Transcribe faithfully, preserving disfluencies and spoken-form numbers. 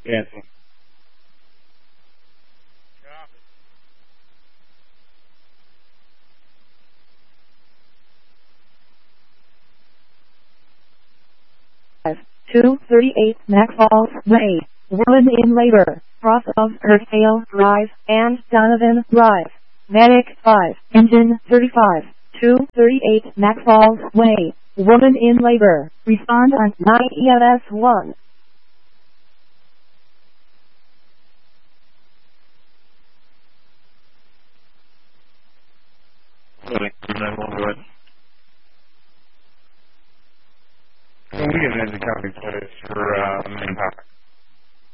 Cancel. two thirty-eight Maxwell's Way, Woman in Labor, cross of Kirkdale Drive and Donovan Drive. Medic five, Engine thirty-five, two thirty-eight Maxwell's Way, Woman in Labor. Respond on nine E M S one. Sorry, nine one, go ahead. Well, we get an engine company place for uh, main power.